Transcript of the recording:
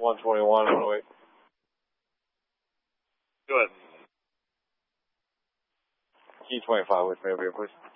121, 108. Go ahead. Key 25 with me over here, please.